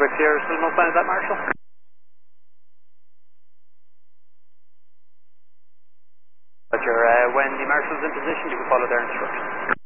Quebec Sierra, still no sign of that, Marshal? Roger, when the Marshal's in position, you can follow their instructions.